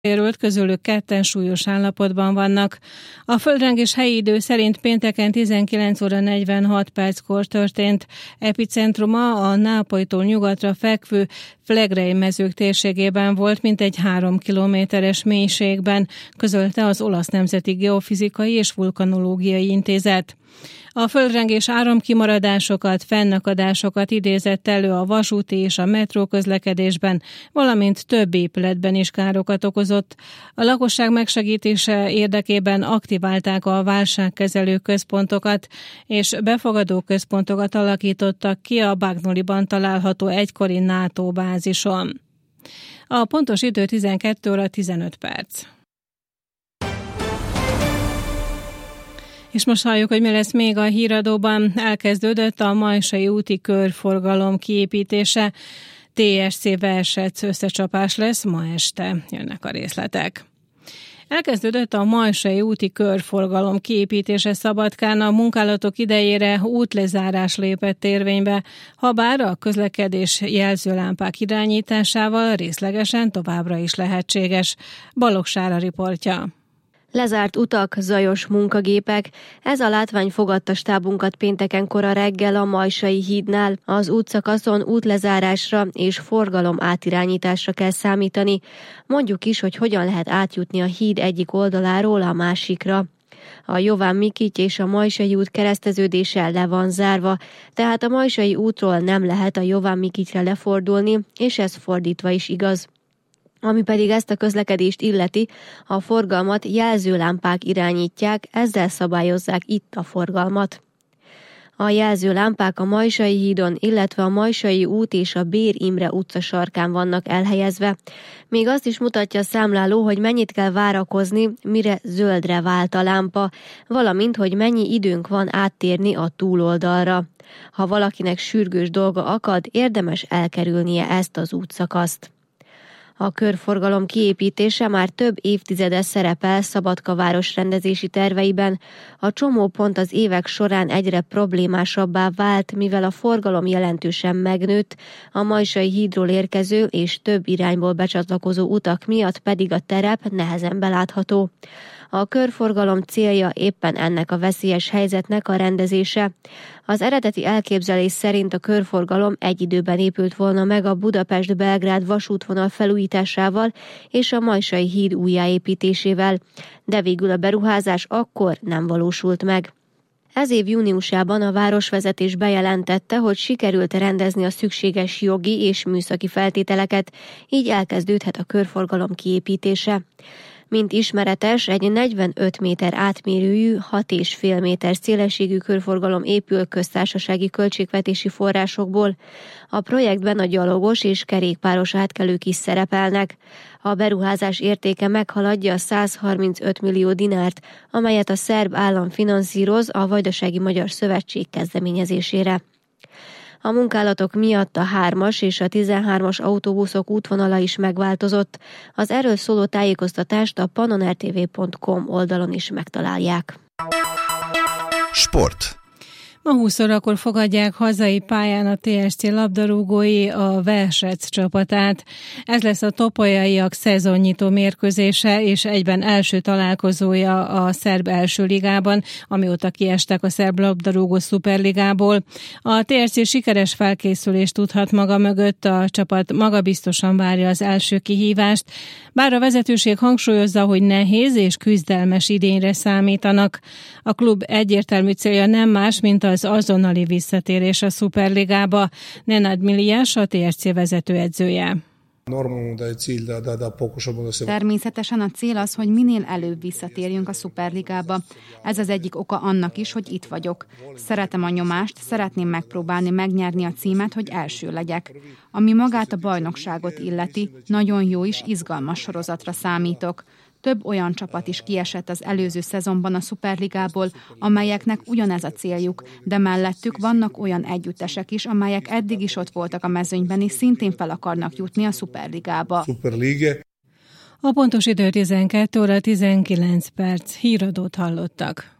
sérült, közülük 2 súlyos állapotban vannak. A földrengés helyi idő szerint pénteken 19 óra 46 perckor történt. Epicentruma a Nápolytól nyugatra fekvő Flegrei mezők térségében volt, mintegy 3 kilométeres mélységben, közölte az Olasz Nemzeti Geofizikai és Vulkanológiai Intézet. A földrengés áramkimaradásokat, fennakadásokat idézett elő a vasúti és a metró közlekedésben, valamint több épületben is károkat okozott. A lakosság megsegítése érdekében aktiválták a válságkezelő központokat, és befogadó központokat alakítottak ki a Bagnoliban található egykori NATO bázison. A pontos idő 12 óra 15 perc. És most halljuk, hogy mi lesz még a híradóban. Elkezdődött a Majsai úti körforgalom kiépítése. TSC Versec összecsapás lesz ma este. Jönnek a részletek. Elkezdődött a Majsai úti körforgalom kiépítése Szabadkán, a munkálatok idejére útlezárás lépett érvénybe, habár a közlekedés jelzőlámpák irányításával részlegesen továbbra is lehetséges. Balogh Sára riportja. Lezárt utak, zajos munkagépek, ez a látvány fogadta stábunkat pénteken kora reggel a Majsai hídnál. Az útszakaszon útlezárásra és forgalom átirányításra kell számítani. Mondjuk is, hogy hogyan lehet átjutni a híd egyik oldaláról a másikra. A Jován Mikity és a Majsai út kereszteződése le van zárva, tehát a Majsai útról nem lehet a Jován Mikityre lefordulni, és ez fordítva is igaz. Ami pedig ezt a közlekedést illeti, a forgalmat jelzőlámpák irányítják, ezzel szabályozzák itt a forgalmat. A jelzőlámpák a Majsai hídon, illetve a Majsai út és a Bér Imre utca sarkán vannak elhelyezve. Még azt is mutatja a számláló, hogy mennyit kell várakozni, mire zöldre vált a lámpa, valamint, hogy mennyi időnk van áttérni a túloldalra. Ha valakinek sürgős dolga akad, érdemes elkerülnie ezt az útszakaszt. A körforgalom kiépítése már több évtizede szerepel Szabadka város rendezési terveiben. A csomópont az évek során egyre problémásabbá vált, mivel a forgalom jelentősen megnőtt, a Majsai hídról érkező és több irányból becsatlakozó utak miatt pedig a terep nehezen belátható. A körforgalom célja éppen ennek a veszélyes helyzetnek a rendezése. Az eredeti elképzelés szerint a körforgalom egy időben épült volna meg a Budapest-Belgrád vasútvonal felújításával és a Majsai híd újjáépítésével, de végül a beruházás akkor nem valósult meg. Ez év júniusában a városvezetés bejelentette, hogy sikerült rendezni a szükséges jogi és műszaki feltételeket, így elkezdődhet a körforgalom kiépítése. Mint ismeretes, egy 45 méter átmérőjű, 6,5 méter szélességű körforgalom épül köztársasági költségvetési forrásokból. A projektben a gyalogos és kerékpáros átkelők is szerepelnek. A beruházás értéke meghaladja a 135 millió dinárt, amelyet a szerb állam finanszíroz a Vajdasági Magyar Szövetség kezdeményezésére. A munkálatok miatt a 3-as és a 13-as autóbuszok útvonala is megváltozott. Az erről szóló tájékoztatást a pannonrtv.com oldalon is megtalálják. Sport. Ma 20 órakor fogadják hazai pályán a TSC labdarúgói a Versec csapatát. Ez lesz a topolyaiak szezonnyitó mérkőzése, és egyben első találkozója a szerb első ligában, amióta kiestek a szerb labdarúgó szuperligából. A TSC sikeres felkészülést tudhat maga mögött, a csapat magabiztosan várja az első kihívást, bár a vezetőség hangsúlyozza, hogy nehéz és küzdelmes idényre számítanak. A klub egyértelmű célja nem más, mint az azonnali visszatérés a szuperligába. Nenad Miliás, a TSC vezetőedzője. Természetesen a cél az, hogy minél előbb visszatérjünk a szuperligába. Ez az egyik oka annak is, hogy itt vagyok. Szeretem a nyomást, szeretném megpróbálni megnyerni a címet, hogy első legyek. Ami magát a bajnokságot illeti, nagyon jó és izgalmas sorozatra számítok. Több olyan csapat is kiesett az előző szezonban a szuperligából, amelyeknek ugyanez a céljuk, de mellettük vannak olyan együttesek is, amelyek eddig is ott voltak a mezőnyben, és szintén fel akarnak jutni a szuperligába. A pontos idő 12 óra 19 perc. Híradót hallottak.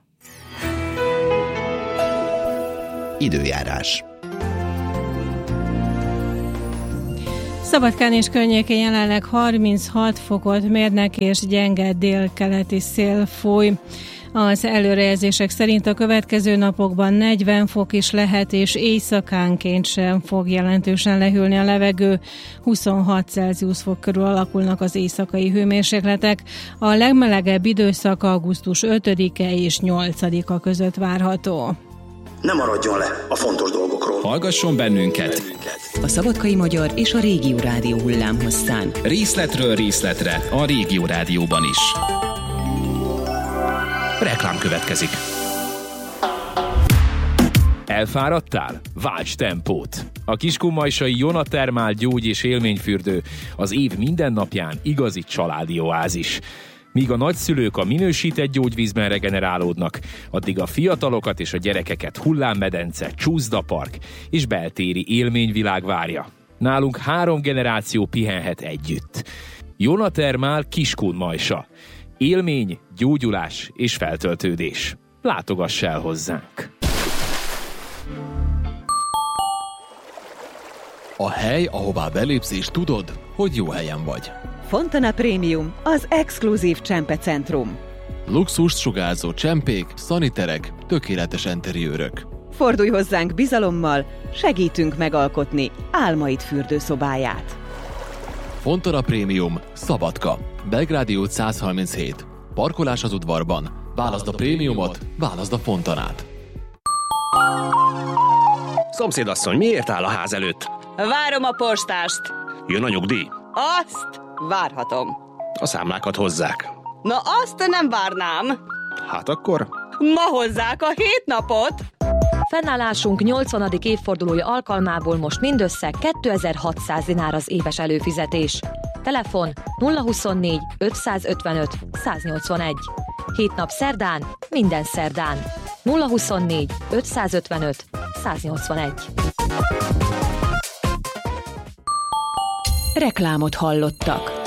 Időjárás. Szabadkán és környékén jelenleg 36 fokot mérnek, és gyenge délkeleti szél fúj. Az előrejelzések szerint a következő napokban 40 fok is lehet, és éjszakánként sem fog jelentősen lehűlni a levegő. 26 Celsius fok körül alakulnak az éjszakai hőmérsékletek. A legmelegebb időszak augusztus 5-e és 8-a között várható. Ne maradjon le a fontos dolgokról. Hallgasson bennünket! A Szabadkai Magyar és a Régió Rádió hullámhosszán. Részletről részletre a Régió Rádióban is. Reklám következik. Elfáradtál? Válts tempót! A kiskunmajsai Jona Termál gyógy- és élményfürdő az év minden napján igazi családi oázis. Míg a nagyszülők a minősített gyógyvízben regenerálódnak, addig a fiatalokat és a gyerekeket hullámmedence, csúszdapark és beltéri élményvilág várja. Nálunk 3 generáció pihenhet együtt. Jona Termál Kiskunmajsa. Élmény, gyógyulás és feltöltődés. Látogass el hozzánk! A hely, ahová belépsz és tudod, hogy jó helyen vagy. Fontana Premium, az exkluzív csempecentrum. Luxust sugárzó csempék, szaniterek, tökéletes enteriőrök. Fordulj hozzánk bizalommal, segítünk megalkotni álmaid fürdőszobáját. Fontana Premium, Szabadka, Belgrádi út 137. Parkolás az udvarban. Válaszd a prémiumot, válaszd a Fontanát. Szomszédasszony, miért áll a ház előtt? Várom a postást. Jön a nyugdíj? Azt várhatom. A számlákat hozzák. Na azt nem várnám. Hát akkor? Ma hozzák a 7 napot. Fennállásunk 80. évfordulója alkalmából most mindössze 2600 dinár az éves előfizetés. Telefon 024 555 181. 7 nap szerdán, minden szerdán. 024 555 181. Reklámot hallottak.